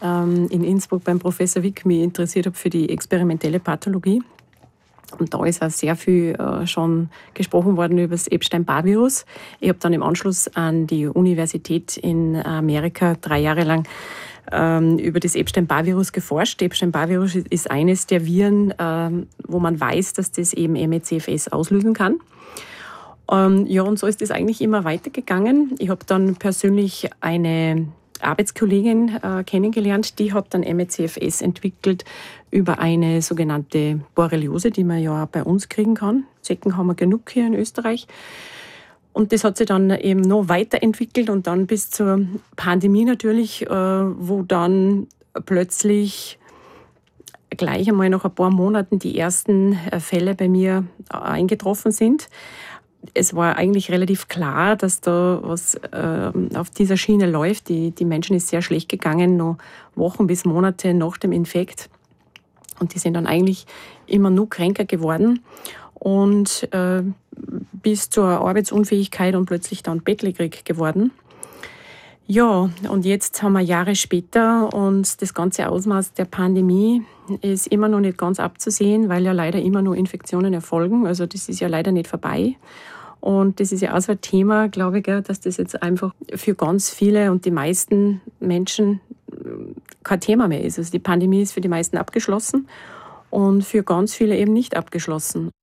in Innsbruck beim Professor Wick mich interessiert habe für die experimentelle Pathologie. Und da ist auch sehr viel schon gesprochen worden über das Epstein-Barr-Virus. Ich habe dann im Anschluss an die Universität in Amerika 3 Jahre lang über das Epstein-Barr-Virus geforscht. Epstein-Barr-Virus ist eines der Viren, wo man weiß, dass das eben ME/CFS auslösen kann. Ja, und so ist es eigentlich immer weitergegangen. Ich habe dann persönlich eine Arbeitskollegin kennengelernt, die hat dann ME/CFS entwickelt über eine sogenannte Borreliose, die man ja auch bei uns kriegen kann. Zecken haben wir genug hier in Österreich. Und das hat sich dann eben noch weiterentwickelt und dann bis zur Pandemie natürlich, wo dann plötzlich gleich einmal nach ein paar Monaten die ersten Fälle bei mir eingetroffen sind. Es war eigentlich relativ klar, dass da was auf dieser Schiene läuft. Die Menschen ist sehr schlecht gegangen, noch Wochen bis Monate nach dem Infekt. Und die sind dann eigentlich immer nur kränker geworden und bis zur Arbeitsunfähigkeit und plötzlich dann bettlägerig geworden. Ja, und jetzt haben wir Jahre später und das ganze Ausmaß der Pandemie ist immer noch nicht ganz abzusehen, weil ja leider immer nur Infektionen erfolgen. Also das ist ja leider nicht vorbei. Und das ist ja auch so ein Thema, glaube ich, dass das jetzt einfach für ganz viele und die meisten Menschen kein Thema mehr ist. Also die Pandemie ist für die meisten abgeschlossen und für ganz viele eben nicht abgeschlossen.